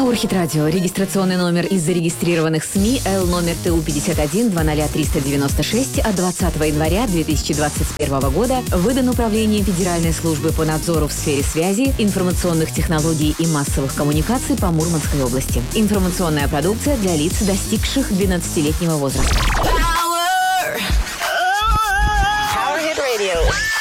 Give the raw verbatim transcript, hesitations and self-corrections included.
Powerhit Radio. Регистрационный номер из зарегистрированных СМИ Л номер Т У пятьдесят один двадцать ноль триста девяносто шесть от двадцатого января две тысячи двадцать первого года выдан Управлением Федеральной службы по надзору в сфере связи, информационных технологий и массовых коммуникаций по Мурманской области. Информационная продукция для лиц, достигших двенадцатилетнего возраста. Power! Powerhit Radio.